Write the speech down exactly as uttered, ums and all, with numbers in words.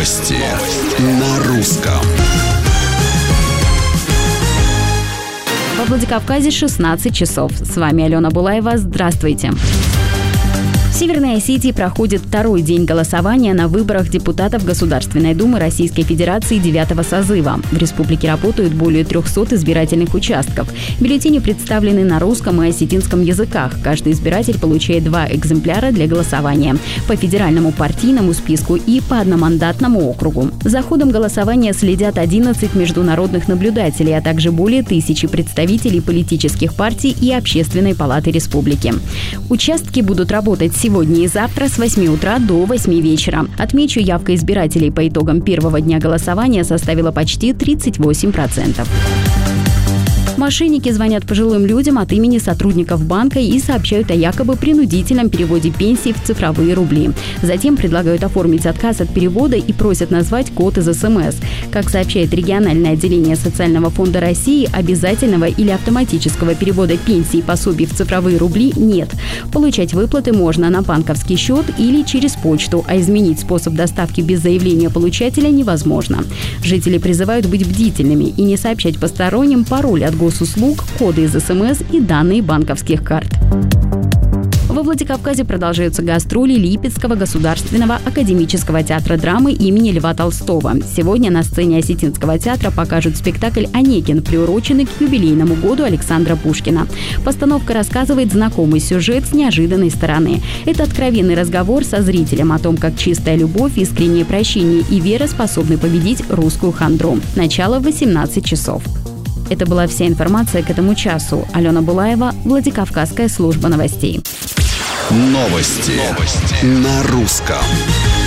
Новости на русском. Во Владикавказе шестнадцать часов. С вами Алена Булаева. Здравствуйте. В Северной Осетии проходит второй день голосования на выборах депутатов Государственной Думы Российской Федерации девятого созыва. В республике работают более трехсот избирательных участков. Бюллетени представлены на русском и осетинском языках. Каждый избиратель получает два экземпляра для голосования по федеральному партийному списку и по одномандатному округу. За ходом голосования следят одиннадцать международных наблюдателей, а также более тысячи представителей политических партий и Общественной палаты республики. Участки будут работать сегодня и завтра с восьми утра до восьми вечера. Отмечу, явка избирателей по итогам первого дня голосования составила почти тридцать восемь процентов. Мошенники звонят пожилым людям от имени сотрудников банка и сообщают о якобы принудительном переводе пенсии в цифровые рубли. Затем предлагают оформить отказ от перевода и просят назвать код из эс эм эс. Как сообщает региональное отделение Социального фонда России, обязательного или автоматического перевода пенсии и пособий в цифровые рубли нет. Получать выплаты можно на банковский счет или через почту, а изменить способ доставки без заявления получателя невозможно. Жители призывают быть бдительными и не сообщать посторонним пароль от госуслуг, коды из эс эм эс и данные банковских карт. Во Владикавказе продолжаются гастроли Липецкого государственного академического театра драмы имени Льва Толстого. Сегодня на сцене Осетинского театра покажут спектакль «Онегин», приуроченный к юбилейному году Александра Пушкина. Постановка рассказывает знакомый сюжет с неожиданной стороны. Это откровенный разговор со зрителем о том, как чистая любовь, искреннее прощение и вера способны победить русскую хандру. Начало в восемнадцать часов. Это была вся информация к этому часу. Алена Булаева, Владикавказская служба новостей. Новости, Новости. на русском.